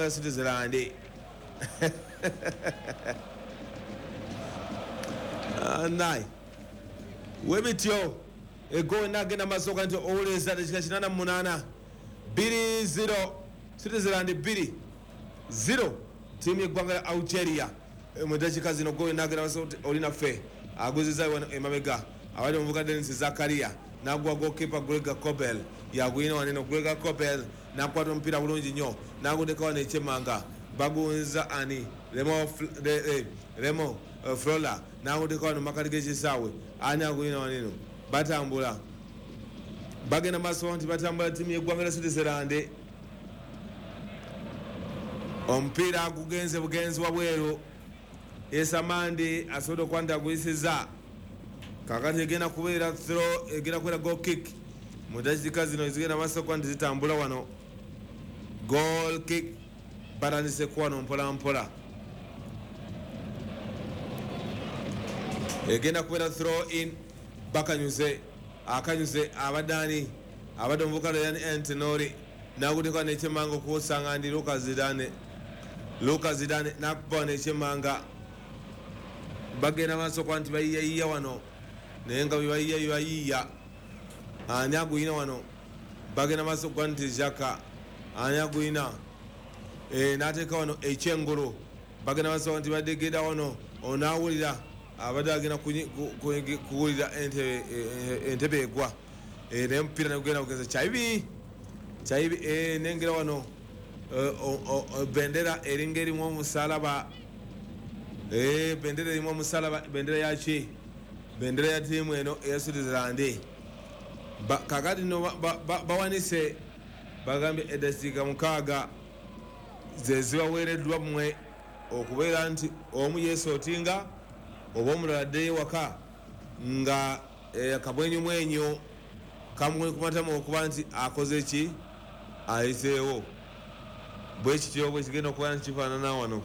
eggwanga Switzerland nai webityo ego nagenda masoka nti oleza tekika kinana munana 2-0 Switzerland 2-0 timu yeggwanga ya Algeria mudakika zino go nagenda masoka olina fe aguziza emabega abali omuvuga Denis Zakaria nagwa goalkeeper Gregor Kobel yagwina waneno Gregor Kobel nakwata omupiira bulungi nnyo nagundeka wane ekyemanga bagunza ani Remo Frola nagundeka wano makati g'ekisaawe ani agwina waneno batambula bagenda maaso nti batambula timu yeggwanga lya Switzerland omupiira gugenze bugenzi wabweru Esamandi asobola okwanda aguyisiza kakati egenda kubeera throw egenda kubeera goal kick mu dakika zino ezigenda maaso kwa nti zitambula wano goal kick batandise kwano mpola mpola egenda kubeera throw in bakanyuze akanyuze abadani abadde omuvubuka Ryan Antinori nagutekwa nekyemanga okusanga ndi Lucas Zidane nakubawa nekyemanga bagenda maaso kwa nti bayiyayiya wano naye nga bebayiyayiya ani aguyina wano bagenda maaso kwa nti Jaka ani aguyina nateeka wano ekyengulu bagenda maaso kwa nti badegeda wano onawulira abadde agenda kuwulira entebe egwa naye omupiira negugenda kugenza kyayibi nengera wano bendera eringa erimu omusalaba bendera erimu omusalaba bendera yaki bendera ya tiimu eno eya Switzerland kakati no bawanise bagambye eddakiika 6 zezibaweereddwa mmwe okubeera nti omu yeesootinga oba omulala addeyo waka nga kabwenyumwenyu kamwe kumatama okuba nti akoze ki ayiseewo bwekityo bwekigenda okuba nti kifaanana wano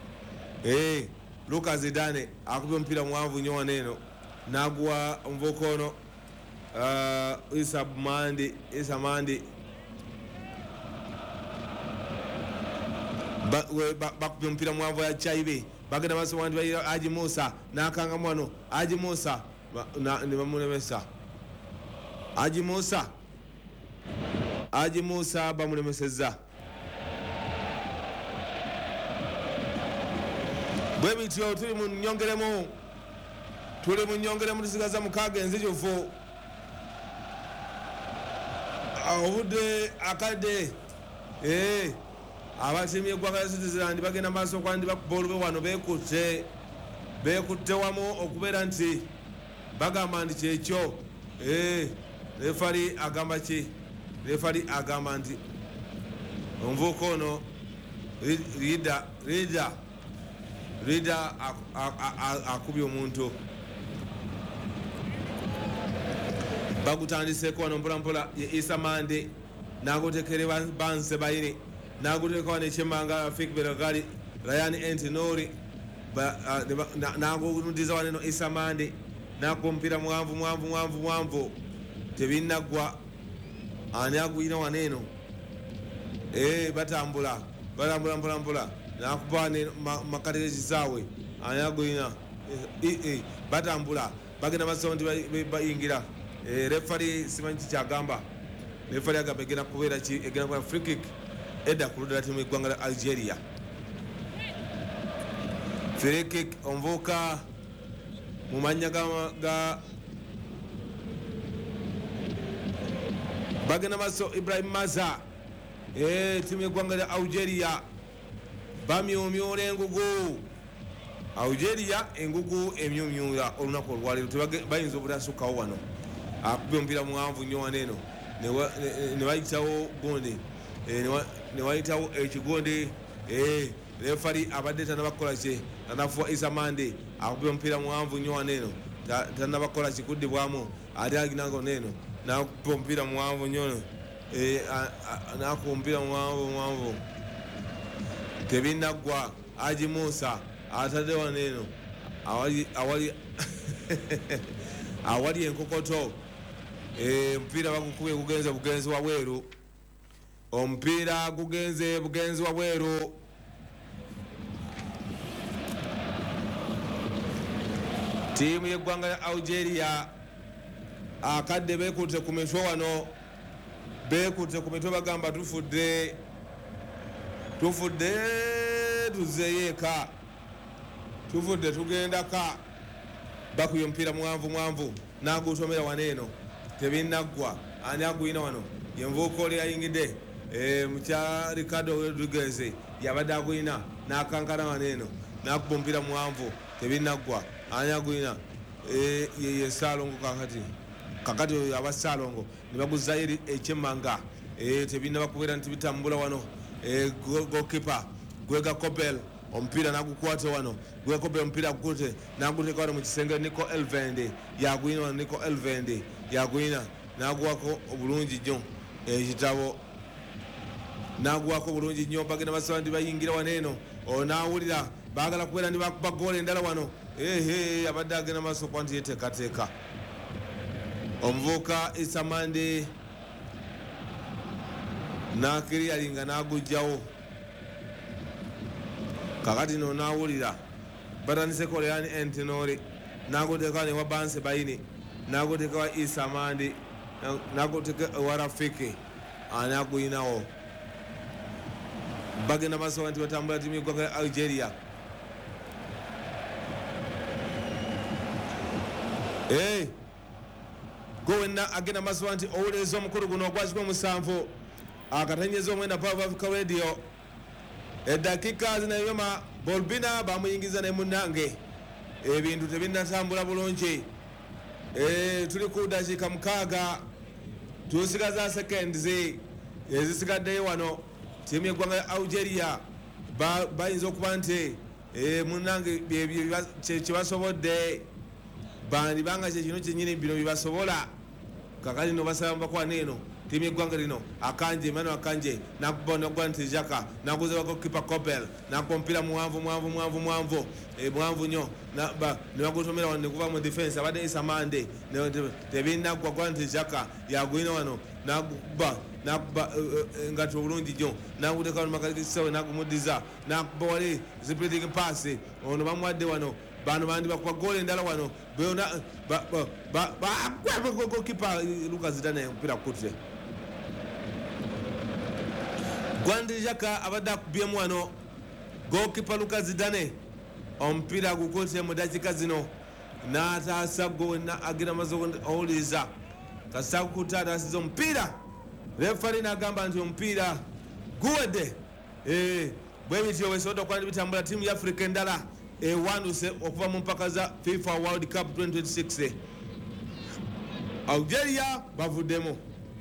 Lucas Zidane akubye omupiira muwanvu nnyo wano eno naguwa omuvubuka ono Isa Mandi bakubye omupiira muwanvu ya Chaibe bagenda maaso wanti bayira Haji Musa nakangamu wano Haji Musa nebamulemesa Haji Musa bamulemeseza bwe bityo tuli mu nyongeremu tusigaza 6 enzijuvu obudde akadde abatiimu yeggwanga lya Switzerland bagenda maaso kwa ndi bakuba olube wano beekutte wamu okubeera nti bagamba nti kyekyo refari agamba ki refari agamba nti omuvubuka ono Rida akubye omuntu bagutandiseko wano mpolampola ye Isa Mande nagutekere banse bayini naguteka wano ekyemanga Fik Belagali Ryan Antinori nagundiza waneno Isa Mande nakuba omupiira muwanvu tebinagwa ani aguyina waneeno batambula mpolampola nakuba makati g'ekisaawe ani aguyina batambula bagenda maaso nti bayingira refari simanyi kikyagamba refari agamba egenda kubeera ki egenda kubeera free kick edda ku ludda tiimu yeggwanga lya Algeria free kick omuvubuka mu mannya ga bagenda maaso Ibrahim Maza tiimu yeggwanga lya Algeria bamyumyula engugu Algeria engugu emyumyula olunaku olwaleero bayinza obutasukkawo wano akubye omupiira muwanvu nnyo waneeno ne bayitawo gundi ne wayitawo ekigondi refari abadde tanabakola ki tanafuwa Isa Mande akubye omupiira muwanvu nnyo waneeno tanabakola kikuddibwamu ate aginango neeno nakuba omupiira muwanvu nnyo nakuba omupiira muwanvu tebinagwa Haji Musa atadde waneeno awali enkokoto omupiira bagukubye gugenze bugenzi wabweru omupiira gugenze bugenzi wabweru. Tiimu y'eggwanga ya Algeria akadde beekutte ku mitwe wano, beekutte ku mitwe bagamba tufudde tuzzeeyo eka, tufudde tugenda ka. Bakubye omupiira mwanvu n'agutomera wano eno tebinnaggwa. Ani aguyina wano? Yenvuuka oli yayingidde mukya Ricardo Rodriguez yabadde aguyina n'akankana wano eno n'akuba omupiira muwanvu tebinnaggwa. Ani aguyina? Ye Saalongo kakati oyo aba Saalongo ne baguzzayo eri ekyemmanga tebinnaba kubeera nti bitambula wano. Goalkeeper Gwega Kobel omupiira n'agukwata wano. Gwega Kobel omupiira agukute n'aguteeka wano mu kisenge. Nico Elvende yaguyina wano. Nico Elvende yaguyina n'aguwako obulungi nnyo ekitabo, n'aguwako bulungi nnyo. Bagenda basaba nti bayingira wano eno. Ono n'awulira baagala kubeera ndi bakuba goolo endala wano. Abadde agenda maaso kuba nti yeteekateeka. Omuvubuka Isamande n'akiriyalinga n'agugjawo. Kakati no n'awulira batandise Koleani Entinori n'aguteeka ne wa Banse Bayini n'aguteeka wa Isamande n'aguteeka wa Rafiki ani aguyinawo. Bagenda maaso nti batambula tiimu y'eggwanga ya Algeria. Gwe wenna agenda maaso nti owuliriza omukulu guno ogwakikwe musanvu akatenyeza omwenda Power Africa Radio. Eddakiika zinayoma Bolbina bamuyingiza ne munnange ebintu tebinnatambula bulungi. Tuli ku dakiika 6 tusigaza seconds ezisigaddeyo wano. Tiimu y'eggwanga ya Algeria bayinza okuba nti munnange kyebasobodde bandibanga kyekino kyennyini bino byebasobola. Kakati no basaba mbakuba neeno tiimu y'eggwanga lino Akanje Emmanuel Akanje n'akuba n'ogwa nti Jaka n'aguza bagoalkeeper Kobel n'akuba omupiira muwanvu nnyo ne bagutomera wano ne guva mu defense. Abadde Isamande tebinnaggwa gwa nti Jaka yaguyina wano n'akuba engatto obulungi nnyo n'aguteeka wano makalikisawe n'agumuddiza n'akuba wali splitting pass. Ono bamuwadde wano bano bandi bakuba goolo endala wano goalkeeper Lucas Zidane omupiira kutte. Gwandi Jaka abadde akubyemu wano. Goalkeeper Lucas Zidane omupiira gukutte mu dakiika zino n'ataasa gwe wenna agenda maze owuliriza kasita kukutte ataasiza omupiira. Refari n'agamba nti omupiira guwedde. Bwe bityo wesobodde okuba bitambula. Tiimu ya Africa endala ewanduse okuva mu mpaka za FIFA World Cup 2026. Algeria bavuddemu.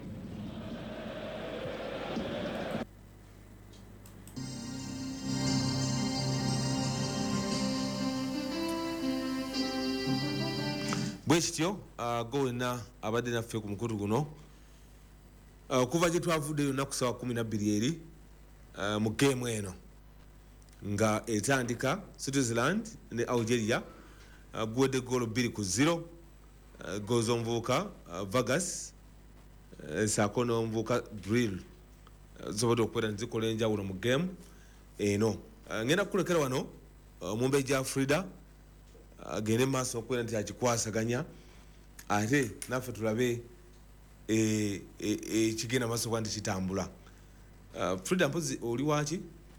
Bwe kityo go wenna abadde naffe ku mukutu guno kuva gye twavuddeyo ennaku ssaawa 12 eri mu geemu eno nga etandika Switzerland ne Algeria. Guwedde goolo 2-0. Goal z'omuvubuka Vargas saako n'omuvubuka Drill zisobodde okubeera nti zikola enjawulo mu geemu eno. Ngenda kukulekera wano Mumbejja Frida agende mu maaso okubeera nti akikwasaganya ate naffe tulabe ekigenda maaso kuba nti kitambula. Frida mpozi oli waki?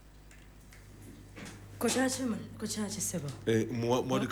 Kochachi sebo. World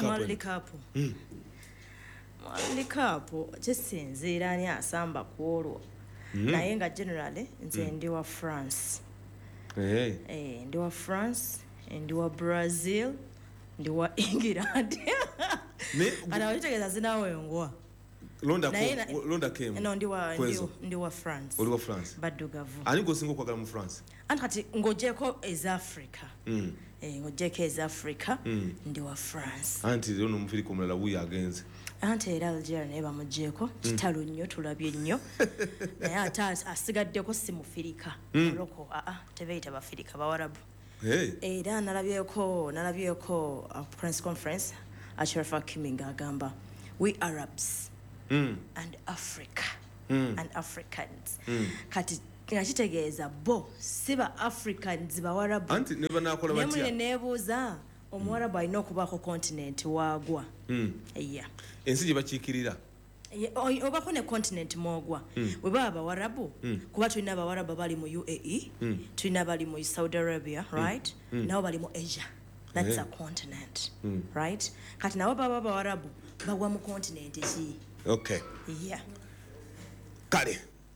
Cup kisinziira ani asamba ku olwo. Naye nga generally nze ndi wa France. Ndi wa France, ndi wa Brazil, ndi wa England. Ana witegeeza zinawe ngwa. Londa came. No, ndi wa France. Oli wa France. Baddugavu. Ani gosinga okwagala mu France? Anti kati ng'ogyeko eza Africa. Ng'ogyeko eza Africa ndi wa France. Anti lero n'omufirika omulala wuyo agenze. Anti era Algeria naye bamugyeko kitalo nnyo tulabye nnyo. Naye ate asigaddeko si mufirika. Oloko tebeeyita bafirika Bawarabu. Era nalabyeko press conference Ashraf Hakimi ng'agamba we Arabs and Africa and Africans. Kati nga kitegeeza bo si ba Africans bawarabu anti ne banakola batya nemwe nebuuza omuwarabu alina okubaako continent waagwa yeah ensi gye bakiikirira obako ne continent mwogwa bwe baba abawarabu kuba tulina abawarabu bali mu UAE tulina bali mu Saudi Arabia right nabo bali mu Asia that's a continent right kati nabo baba abawarabu bagwa mu continent ki okay yeah kale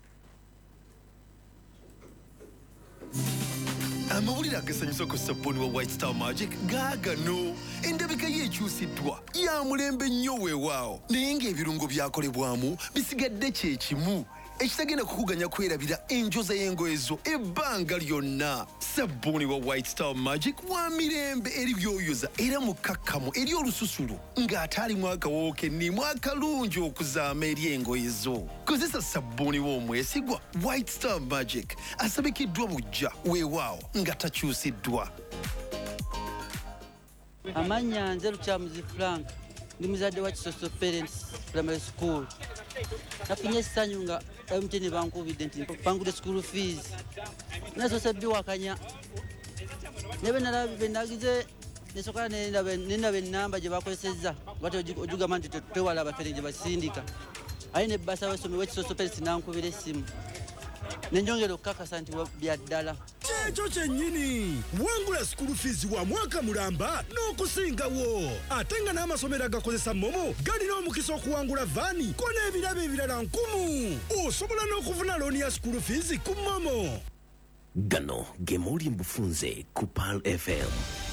amawulire agasanyusa ku sabuni wa White Star Magic gaagano endabika yeekyusiddwa ya mulembe nnyo weewaawo naye ng'ebirungo byakolebwamu bisigadde kye kimu ekitagenda kukuganya kwerabira enjoza y'engoye zo ebbanga lyonna sabuni wa White Star Magic wa mirembe eri byoyoza era mukakkamu eri olususulu ng'ate alimu akawoowo kennimu akalungi okuzaama eri engoye zo kozesa sabuni w'omwesigwa White Star Magic asabikiddwa bujja weewaawo nga takyusiddwa amanya nze Lukyamuzi Frank ndi muzadde wa Kisoso Parents Primary School nafunye essanyu nga MTN bankubidde nti bangudde school fees nasoose biwakanya nebe nalabe nagize nesoka nenaba ennamba gye bakozesezza bati ojugamba nti twewala abafere gye basindika aye ne basa basomi w'Ekisoso Parents nankubira essimu nenjongera okukakasa nti byaddala ekyo kyennyini wangula school fees wa mwaka mulamba n'okusingawo ate nga n'amasomero agakozesa momo galina omukisa okuwangula vaani ko n'ebirabo ebirala 1,000 osobola n'okufuna looni ya school fees ku momo gano ge muli mbufunze ku Pal FM